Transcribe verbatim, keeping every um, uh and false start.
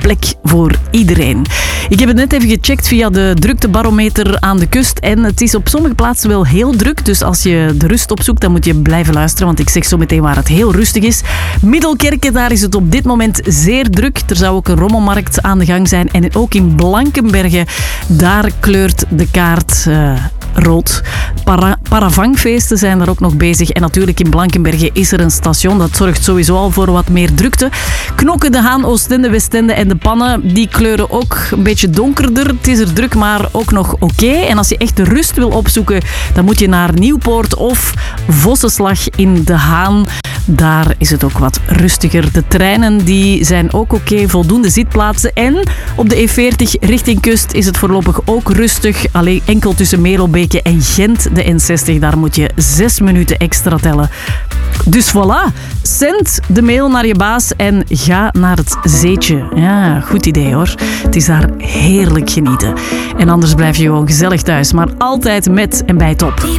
plek voor iedereen. Ik heb het net even gecheckt via de druktebarometer aan de kust en het is op sommige plaatsen wel heel druk. Dus als je de rust opzoekt, dan moet je blijven luisteren, want ik zeg zo meteen waar het heel rustig is. Middelkerke, daar is het op dit moment zeer druk. Er zou ook een rommelmarkt aan de gang zijn. En ook in Blankenberge, daar kleurt de kaart uh, rood. Para- Paravangfeesten zijn daar ook nog bezig. En natuurlijk in Blankenberge is er een station. Dat zorgt sowieso al voor wat meer drukte. Knokke, De Haan, Oostende, Westende en De Pannen, die kleuren ook een beetje donkerder. Het is er druk, maar ook nog oké. Okay. En als je echt de rust wil opzoeken, dan moet je naar Nieuwpoort of Vossenslag in De Haan. Daar is het ook wat rustiger. De treinen die zijn ook oké, okay, voldoende zitplaatsen. En op de E veertig richting kust is het voorlopig ook rustig. Alleen enkel tussen Merelbeke en Gent, de N zestig, daar moet je zes minuten extra tellen. Dus voilà, zend de mail naar je baas en ga naar het zeetje. Ja, goed idee hoor. Het is daar heerlijk genieten. En anders blijf je gewoon gezellig thuis, maar altijd met en bij top.